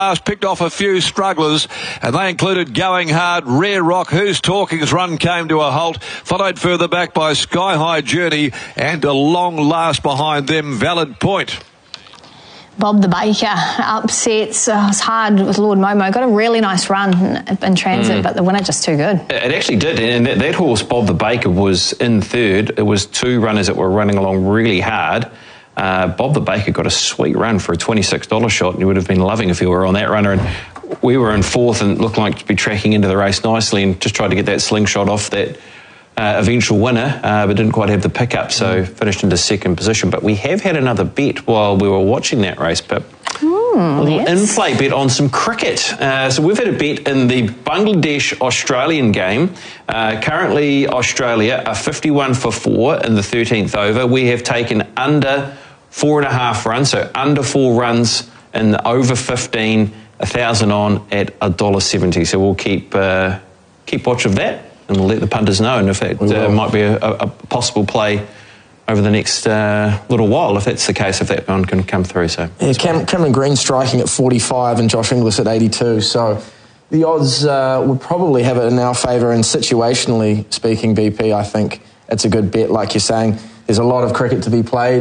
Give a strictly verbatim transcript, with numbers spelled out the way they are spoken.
Picked off a few strugglers, and they included Going Hard, Rare Rock, Who's Talking's run came to a halt, followed further back by Sky High Journey, and a long last behind them, Valid Point. Bob the Baker upsets. Oh, it's hard with Lord Momo. Got a really nice run in transit, mm. but the winner just too good. It actually did, and that, that horse, Bob the Baker, was in third. It was two runners that were running along really hard. Uh, Bob the Baker got a sweet run for a twenty-six dollars shot, and you would have been loving if you were on that runner. And we were in fourth and looked like to be tracking into the race nicely, and just tried to get that slingshot off that uh, eventual winner, uh, but didn't quite have the pickup, so finished into second position. But we have had another bet while we were watching that race, but mm, a little yes. in-play bet on some cricket. Uh, so we've had a bet in the Bangladesh-Australian game. Uh, currently, Australia are fifty-one for four in the thirteenth over. We have taken under four and a half runs, so under four runs in the over fifteen, a thousand on at a dollar seventy. So we'll keep uh, keep watch of that, and we'll let the punters know, and if it uh, might be a, a possible play over the next uh, little while, if that's the case, if that one can come through. So yeah, Cam- Cameron Green striking at forty-five and Josh Inglis at eighty-two, so the odds uh, would probably have it in our favour, and situationally speaking, B P, I think it's a good bet, like you're saying. There's a lot of cricket to be played.